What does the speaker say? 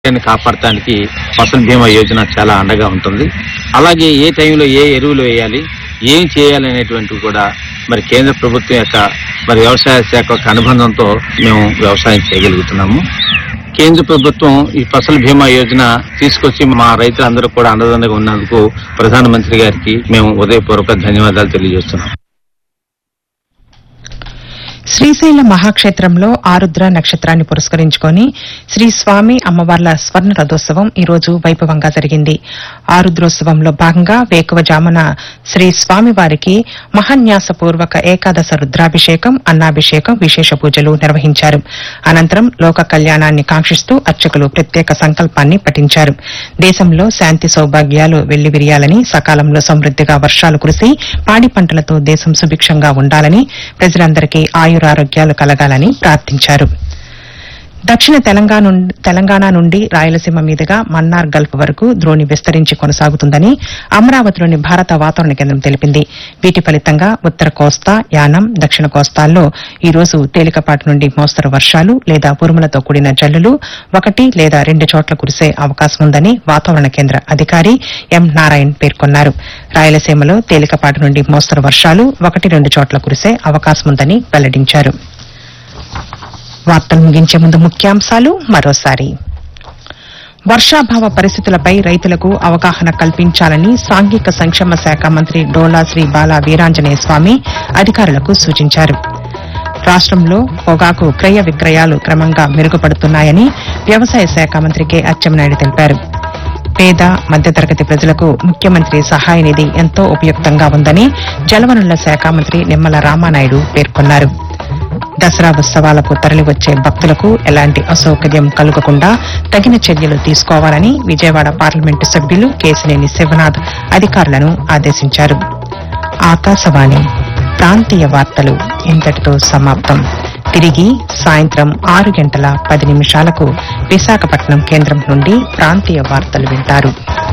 కాపాడటానికి ఫసల్ బీమా యోజన చాలా అండగా ఉంటుంది. అలాగే ఏ టైంలో ఏ ఎరువులు వేయాలి, ఏం చేయాలి అనేటువంటివి కూడా మరి కేంద్ర ప్రభుత్వం యొక్క మరి వ్యవసాయ శాఖ యొక్క అనుబంధంతో మేము వ్యవసాయం చేయగలుగుతున్నాము. కేంద్ర ప్రభుత్వం ఈ ఫసల్ బీమా యోజన తీసుకొచ్చి మా రైతులందరూ కూడా అండదండగా ఉన్నందుకు ప్రధానమంత్రి గారికి మేము ఉదయపూర్వక ధన్యవాదాలు తెలియజేస్తున్నాం. శ్రీశైల మహాక్షేత్రంలో ఆరుద్ర నక్షత్రాన్ని పురస్కరించుకుని శ్రీ స్వామి అమ్మవార్ల స్వర్ణ రథోత్సవం ఈ రోజు వైభవంగా జరిగింది. ఆరుద్రోత్సవంలో భాగంగా వేకువజామున శ్రీ స్వామివారికి మహాన్యాసపూర్వక ఏకాదశ రుద్రాభిషేకం, అన్నాభిషేకం, విశేష పూజలు నిర్వహించారు. అనంతరం లోక కళ్యాణాన్ని కాంక్షిస్తూ అర్చకులు ప్రత్యేక సంకల్పాన్ని పఠించారు. దేశంలో శాంతి సౌభాగ్యాలు వెల్లివిరియాలని, సకాలంలో సమృద్దిగా వర్షాలు కురిసి పాడి పంటలతో దేశం సుభిక్షంగా ఉండాలని, ప్రజలందరికీ ఆయురారోగ్యాలు కలగాలని ప్రార్థించారు. దక్షిణ తెలంగాణ నుండి రాయలసీమ మీదుగా మన్నార్ గల్ఫ్ వరకు ద్రోణి విస్తరించి కొనసాగుతుందని అమరావతిలోని భారత వాతావరణ కేంద్రం తెలిపింది. వీటి ఫలితంగా ఉత్తర కోస్తా, యానం, దక్షిణ కోస్తాల్లో ఈ రోజు తేలికపాటి నుండి మోస్తరు వర్షాలు లేదా ఉరుములతో కూడిన జల్లులు 1 లేదా 2 చోట్ల కురిసే అవకాశం ఉందని వాతావరణ కేంద్ర అధికారి ఎం నారాయణ్ పేర్కొన్నారు. రాయలసీమలో తేలికపాటి నుండి మోస్తరు వర్షాలు 1-2 చోట్ల కురిసే అవకాశం ఉందని వెల్లడించారు. వార్తలు ముగించే ముందు ముఖ్యాంశాలు మరోసారి. వర్షాభావ పరిస్థితులపై రైతులకు అవగాహన కల్పించాలని సాంఘిక సంక్షేమ శాఖ మంత్రి డోలా శ్రీ బాల వీరాంజనేయ స్వామి అధికారులకు సూచించారు. రాష్టంలో పొగాకు క్రయ విక్రయాలు క్రమంగా మెరుగుపడుతున్నాయని వ్యవసాయ శాఖ మంత్రి కె అచ్చెన్నాయుడు తెలిపారు. పేద మధ్యతరగతి ప్రజలకు ముఖ్యమంత్రి సహాయ నిధి ఎంతో ఉపయుక్తంగా ఉందని జలవనరుల శాఖ మంత్రి నిమ్మల రామానాయుడు పేర్కొన్నారు. దసరా ఉత్సవాలకు తరలివచ్చే భక్తులకు ఎలాంటి అసౌకర్యం కలగకుండా తగిన చర్యలు తీసుకోవాలని విజయవాడ పార్లమెంటు సభ్యులు కేశినేని శివనాథ్ అధికారులను ఆదేశించారు. ఆకాశవాణి ప్రాంతీయ వార్తలు ఇంతటితో సమాప్తం. తిరిగి సాయంత్రం 6:10 విశాఖపట్నం కేంద్రం నుండి ప్రాంతీయ వార్తలు వింటారు.